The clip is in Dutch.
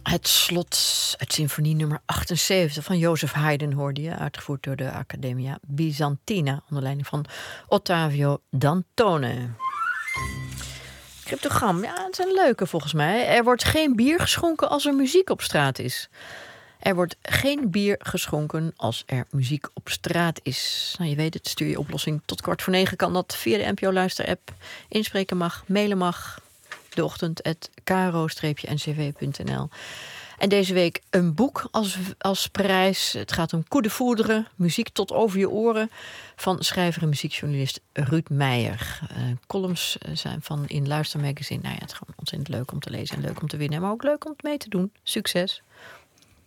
Het slot uit symfonie nummer 78 van Joseph Haydn hoorde je, uitgevoerd door de Accademia Byzantina onder leiding van Ottavio Dantone. Cryptogram, ja, het is een leuke volgens mij. Er wordt geen bier geschonken als er muziek op straat is. Er wordt geen bier geschonken als er muziek op straat is. Nou, je weet het, stuur je oplossing tot 8:45. Kan dat via de NPO-luisterapp. Inspreken mag, mailen mag. deochtend@kro-ncv.nl. En deze week een boek als prijs. Het gaat om Coup de Foudre, muziek tot over je oren, van schrijver en muziekjournalist Ruud Meijer. Columns zijn van in Luister Magazine. Nou ja, het is gewoon ontzettend leuk om te lezen en leuk om te winnen. Maar ook leuk om mee te doen. Succes!